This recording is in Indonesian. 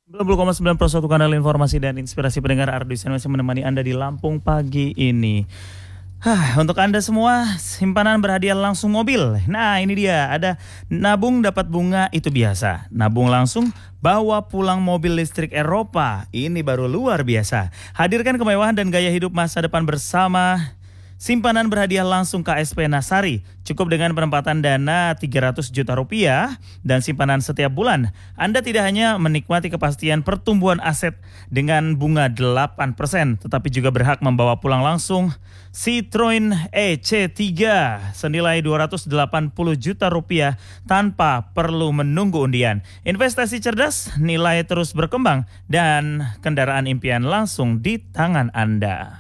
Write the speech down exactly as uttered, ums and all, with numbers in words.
sembilan puluh koma sembilan Pro satu kanal informasi dan inspirasi pendengar Ardusen masih menemani Anda di Lampung pagi ini. Hah, untuk Anda semua, simpanan berhadiah langsung mobil. Nah, ini dia, ada nabung dapat bunga itu biasa. Nabung langsung bawa pulang mobil listrik Eropa. Ini baru luar biasa. Hadirkan kemewahan dan gaya hidup masa depan bersama simpanan berhadiah langsung K S P Nasari. Cukup dengan penempatan dana tiga ratus juta rupiah dan simpanan setiap bulan. Anda tidak hanya menikmati kepastian pertumbuhan aset dengan bunga delapan persen, tetapi juga berhak membawa pulang langsung Citroen E C tiga senilai dua ratus delapan puluh juta rupiah tanpa perlu menunggu undian. Investasi cerdas, nilai terus berkembang, dan kendaraan impian langsung di tangan Anda.